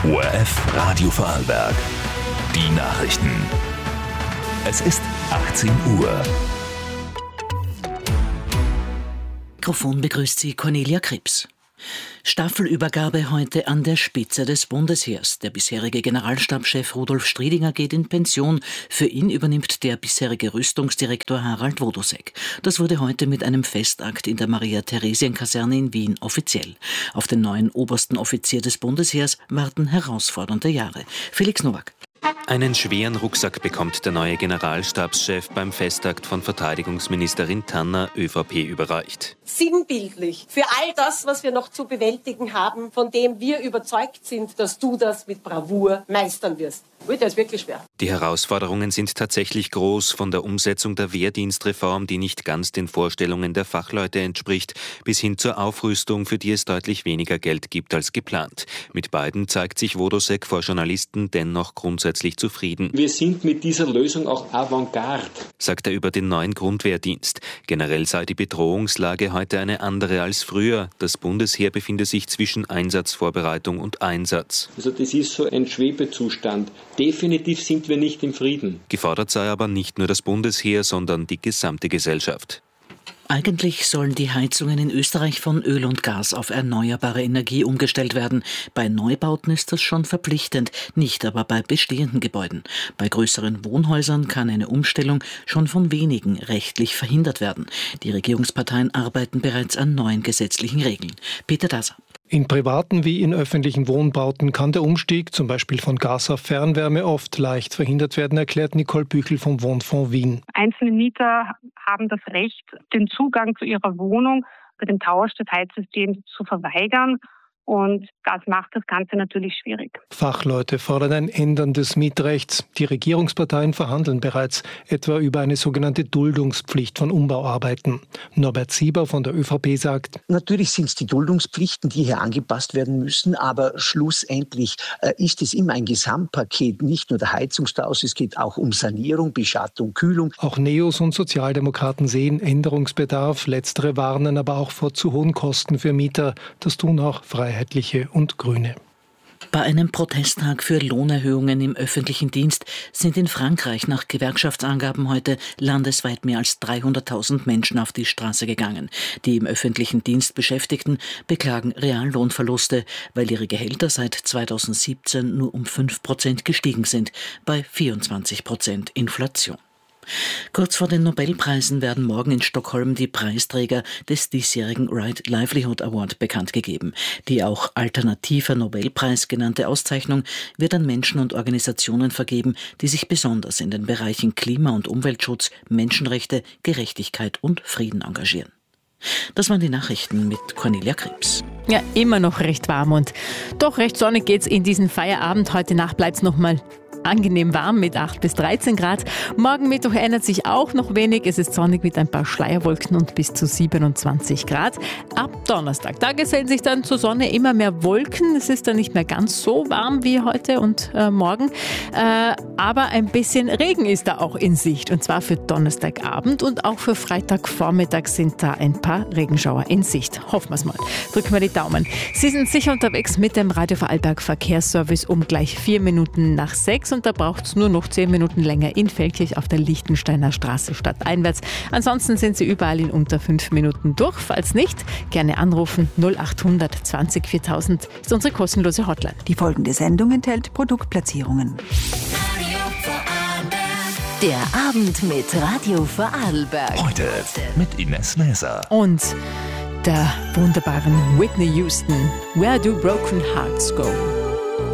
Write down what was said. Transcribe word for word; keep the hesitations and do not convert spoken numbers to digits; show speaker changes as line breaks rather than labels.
O R F Radio Vorarlberg. Die Nachrichten. Es ist achtzehn Uhr.
Mikrofon begrüßt Sie Cornelia Krebs. Staffelübergabe heute an der Spitze des Bundesheers. Der bisherige Generalstabschef Rudolf Striedinger geht in Pension. Für ihn übernimmt der bisherige Rüstungsdirektor Harald Wodosek. Das wurde heute mit einem Festakt in der Maria-Theresien-Kaserne in Wien offiziell. Auf den neuen obersten Offizier des Bundesheers warten herausfordernde Jahre. Felix Nowak.
Einen schweren Rucksack bekommt der neue Generalstabschef beim Festakt von Verteidigungsministerin Tanner, ÖVP, überreicht.
Sinnbildlich für all das, was wir noch zu bewältigen haben, von dem wir überzeugt sind, dass du das mit Bravour meistern wirst. Das ist wirklich schwer.
Die Herausforderungen sind tatsächlich groß, von der Umsetzung der Wehrdienstreform, die nicht ganz den Vorstellungen der Fachleute entspricht, bis hin zur Aufrüstung, für die es deutlich weniger Geld gibt als geplant. Mit beiden zeigt sich Wodosek vor Journalisten dennoch grundsätzlich zufrieden.
Wir sind mit dieser Lösung auch Avantgarde,
sagt er über den neuen Grundwehrdienst. Generell sei die Bedrohungslage heute eine andere als früher. Das Bundesheer befinde sich zwischen Einsatzvorbereitung und Einsatz.
Also das ist so ein Schwebezustand. Definitiv sind wir nicht im Frieden.
Gefordert sei aber nicht nur das Bundesheer, sondern die gesamte Gesellschaft.
Eigentlich sollen die Heizungen in Österreich von Öl und Gas auf erneuerbare Energie umgestellt werden. Bei Neubauten ist das schon verpflichtend, nicht aber bei bestehenden Gebäuden. Bei größeren Wohnhäusern kann eine Umstellung schon von wenigen rechtlich verhindert werden. Die Regierungsparteien arbeiten bereits an neuen gesetzlichen Regeln. Peter Daser.
In privaten wie in öffentlichen Wohnbauten kann der Umstieg, zum Beispiel von Gas auf Fernwärme, oft leicht verhindert werden, erklärt Nicole Büchel vom Wohnfonds Wien.
Einzelne Mieter haben das Recht, den Zugang zu ihrer Wohnung bei dem Tauschsystem zu verweigern. Und das macht das Ganze natürlich schwierig.
Fachleute fordern ein Ändern des Mietrechts. Die Regierungsparteien verhandeln bereits etwa über eine sogenannte Duldungspflicht von Umbauarbeiten. Norbert Sieber von der ÖVP sagt:
Natürlich sind es die Duldungspflichten, die hier angepasst werden müssen, aber schlussendlich äh, ist es immer ein Gesamtpaket, nicht nur der Heizungstausch, es geht auch um Sanierung, Beschattung, Kühlung.
Auch Neos und Sozialdemokraten sehen Änderungsbedarf. Letztere warnen aber auch vor zu hohen Kosten für Mieter. Das tun auch Freiheitliche und Grüne.
Bei einem Protesttag für Lohnerhöhungen im öffentlichen Dienst sind in Frankreich nach Gewerkschaftsangaben heute landesweit mehr als dreihunderttausend Menschen auf die Straße gegangen. Die im öffentlichen Dienst Beschäftigten beklagen Reallohnverluste, weil ihre Gehälter seit zweitausendsiebzehn nur um fünf Prozent gestiegen sind, bei vierundzwanzig Prozent Inflation. Kurz vor den Nobelpreisen werden morgen in Stockholm die Preisträger des diesjährigen Right Livelihood Award bekannt gegeben. Die auch alternativer Nobelpreis genannte Auszeichnung wird an Menschen und Organisationen vergeben, die sich besonders in den Bereichen Klima- und Umweltschutz, Menschenrechte, Gerechtigkeit und Frieden engagieren. Das waren die Nachrichten mit Cornelia Krebs.
Ja, immer noch recht warm und doch recht sonnig geht's in diesen Feierabend. Heute Nacht bleibt's noch mal angenehm warm mit acht bis dreizehn Grad. Morgen Mittwoch ändert sich auch noch wenig. Es ist sonnig mit ein paar Schleierwolken und bis zu siebenundzwanzig Grad. Ab Donnerstag, da gesellen sich dann zur Sonne immer mehr Wolken. Es ist dann nicht mehr ganz so warm wie heute und äh, morgen. Äh, aber ein bisschen Regen ist da auch in Sicht. Und zwar für Donnerstagabend und auch für Freitagvormittag sind da ein paar Regenschauer in Sicht. Hoffen wir es mal. Drücken wir die Daumen. Sie sind sicher unterwegs mit dem Radio Vorarlberg Verkehrsservice um gleich vier Minuten nach sechs. Und da braucht es nur noch zehn Minuten länger in Feldkirch auf der Lichtensteiner Straße stadteinwärts. Ansonsten sind Sie überall in unter fünf Minuten durch. Falls nicht, gerne anrufen. null achthundert zwanzig viertausend ist unsere kostenlose Hotline.
Die folgende Sendung enthält Produktplatzierungen.
Der Abend mit Radio Vorarlberg.
Heute mit Ines Näser.
Und der wunderbaren Whitney Houston. Where do broken hearts go?